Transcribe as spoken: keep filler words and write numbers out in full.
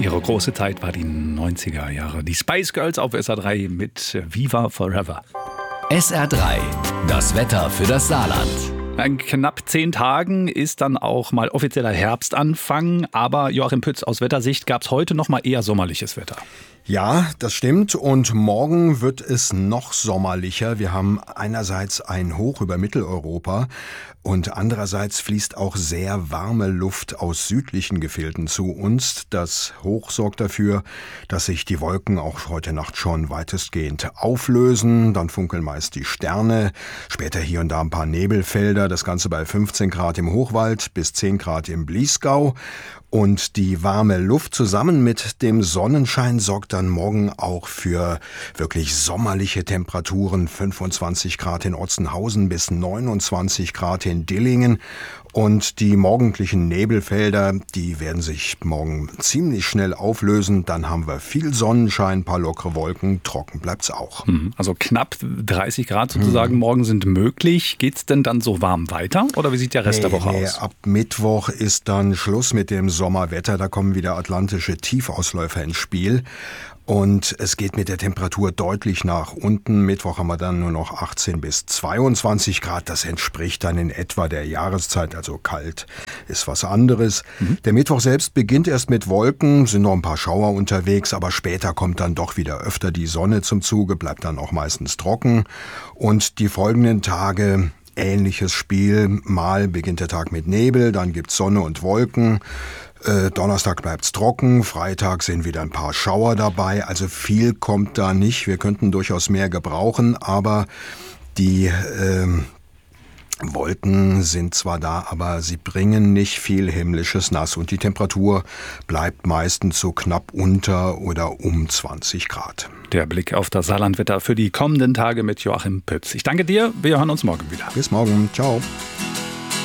Ihre große Zeit war die neunziger Jahre. Die Spice Girls auf S R drei mit Viva Forever. S R drei, das Wetter für das Saarland. In knapp zehn Tagen ist dann auch mal offizieller Herbstanfang. Aber Joachim Pütz, aus Wettersicht gab es heute noch mal eher sommerliches Wetter. Ja, das stimmt. Und morgen wird es noch sommerlicher. Wir haben einerseits ein Hoch über Mitteleuropa und andererseits fließt auch sehr warme Luft aus südlichen Gefilden zu uns. Das Hoch sorgt dafür, dass sich die Wolken auch heute Nacht schon weitestgehend auflösen. Dann funkeln meist die Sterne. Später hier und da ein paar Nebelfelder. Das Ganze bei fünfzehn Grad im Hochwald bis zehn Grad im Bliesgau. Und die warme Luft zusammen mit dem Sonnenschein sorgt dann morgen auch für wirklich sommerliche Temperaturen. fünfundzwanzig Grad in Otzenhausen bis neunundzwanzig Grad in Dillingen. Und die morgendlichen Nebelfelder, die werden sich morgen ziemlich schnell auflösen. Dann haben wir viel Sonnenschein, ein paar lockere Wolken, trocken bleibt's auch. Also knapp dreißig Grad sozusagen hm. morgen sind möglich. Geht's denn dann so warm weiter oder wie sieht der Rest nee, der Woche nee, aus? Ab Mittwoch ist dann Schluss mit dem Sommerwetter. Da kommen wieder atlantische Tiefausläufer ins Spiel. Und es geht mit der Temperatur deutlich nach unten. Mittwoch haben wir dann nur noch achtzehn bis zweiundzwanzig Grad. Das entspricht dann in etwa der Jahreszeit, also kalt ist was anderes. Mhm. Der Mittwoch selbst beginnt erst mit Wolken, sind noch ein paar Schauer unterwegs, aber später kommt dann doch wieder öfter die Sonne zum Zuge, bleibt dann auch meistens trocken. Und die folgenden Tage ähnliches Spiel. Mal beginnt der Tag mit Nebel, dann gibt's Sonne und Wolken. Äh, Donnerstag bleibt's trocken, Freitag sind wieder ein paar Schauer dabei, also viel kommt da nicht. Wir könnten durchaus mehr gebrauchen, aber die äh, Wolken sind zwar da, aber sie bringen nicht viel himmlisches Nass und die Temperatur bleibt meistens so knapp unter oder um zwanzig Grad. Der Blick auf das Saarlandwetter für die kommenden Tage mit Joachim Pütz. Ich danke dir, wir hören uns morgen wieder. Bis morgen, ciao.